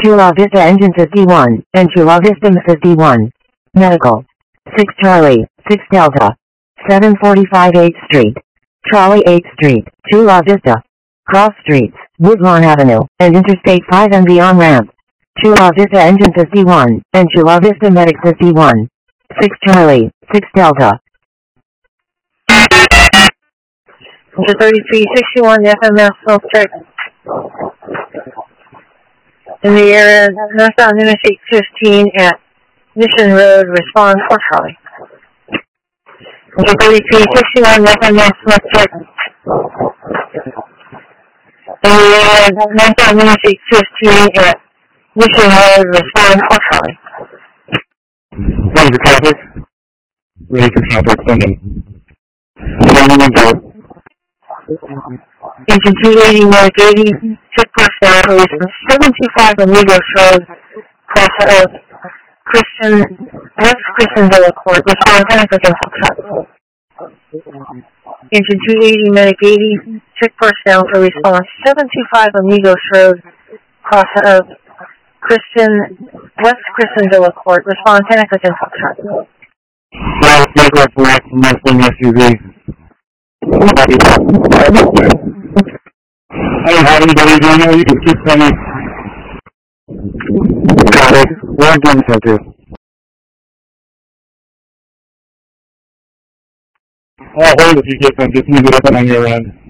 Chula Vista Engine 51, and Chula Vista 51. Medical. 6 Charlie, 6 Delta. 745 8th Street. Charlie 8th Street, Chula Vista. Cross Streets, Woodlawn Avenue, and Interstate 5 and beyond ramp. Chula Vista Engine 51, and Chula Vista Medic 51. 6 Charlie, 6 Delta. 3361 FMS check. In the area northbound Interstate 15 at Mission Road, respond for Charlie. 3361 FMS check. In the area northbound Interstate 15 at Mission Road, respond for Charlie. Ready for traffic? Ready for traffic, sending. Engine 280, North 80, check personnel, police 725 Amigos Road, cross of West Christianville Court, respond Panic against Foxtrot. Engine 280, Medic 80, check personnel, police 725 Amigos Road, cross of West Christianville Court, respond Panic against Foxtrot. SUV. I don't have anybody down there. You can keep coming. Got it. We're done, Center. I'll hold if you get them. Just move it up on your end.